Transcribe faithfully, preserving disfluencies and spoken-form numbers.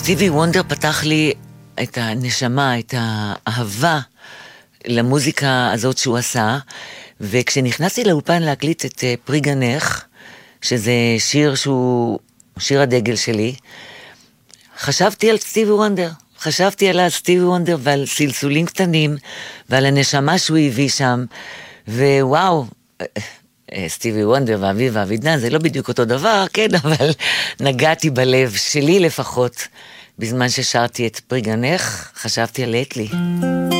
סטיבי וונדר פתח לי את הנשמה, את האהבה למוזיקה הזאת שהוא עשה, וכשנכנסתי לאולפן להקליט את פרי גנך, שזה שיר שהוא שיר הדגל שלי, חשבתי על סטיבי וונדר, חשבתי על סטיבי וונדר ועל סלסולים קטנים, ועל הנשמה שהוא הביא שם, ווואו, סטיבי וונדר ואביב ואבידן, זה לא בדיוק אותו דבר, כן, אבל נגעתי בלב שלי לפחות, בזמן ששרתי את פרי גנך, חשבתי על אטלי.